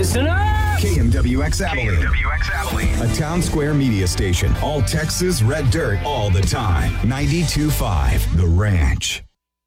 Listen up! KMWX Abilene. A town square media station. All Texas red dirt all the time. 92.5 The Ranch.